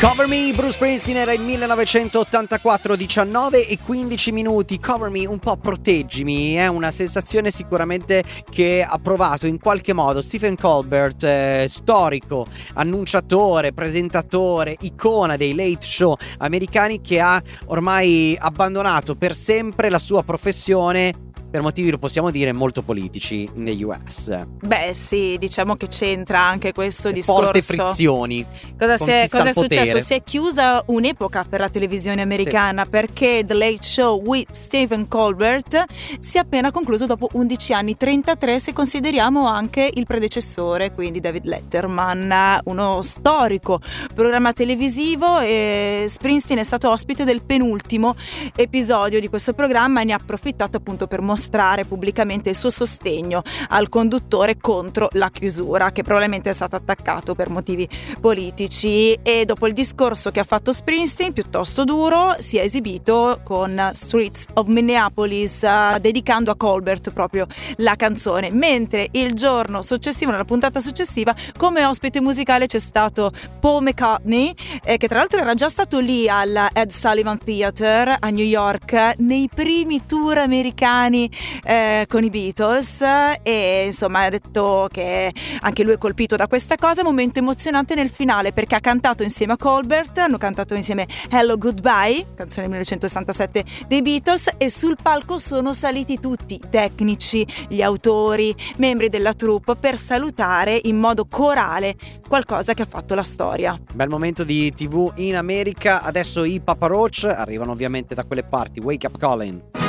Cover Me, Bruce Springsteen, era il 1984, 19 e 15 minuti. Cover Me, un po' proteggimi, è una sensazione sicuramente che ha provato in qualche modo Stephen Colbert, storico, annunciatore, presentatore, icona dei late show americani, che ha ormai abbandonato per sempre la sua professione per motivi, lo possiamo dire, molto politici negli US. Beh sì, diciamo che c'entra anche questo discorso. Forti frizioni. Cosa è successo? Si è chiusa un'epoca per la televisione americana, sì, perché The Late Show with Stephen Colbert si è appena concluso dopo 11 anni, 33 se consideriamo anche il predecessore, quindi David Letterman, uno storico programma televisivo. E Springsteen è stato ospite del penultimo episodio di questo programma e ne ha approfittato appunto per mostrare pubblicamente il suo sostegno al conduttore contro la chiusura, che probabilmente è stato attaccato per motivi politici. E dopo il discorso che ha fatto Springsteen, piuttosto duro, si è esibito con Streets of Minneapolis, dedicando a Colbert proprio la canzone, mentre il giorno successivo, nella puntata successiva, come ospite musicale c'è stato Paul McCartney, che tra l'altro era già stato lì al Ed Sullivan Theater a New York nei primi tour americani con i Beatles, e insomma ha detto che anche lui è colpito da questa cosa. Momento emozionante nel finale, perché ha cantato insieme a Colbert, hanno cantato insieme Hello Goodbye, canzone 1967 dei Beatles, e sul palco sono saliti tutti i tecnici, gli autori, membri della troupe, per salutare in modo corale qualcosa che ha fatto la storia. Bel momento di TV in America. Adesso i Papa Roach arrivano ovviamente da quelle parti. Wake Up Calling.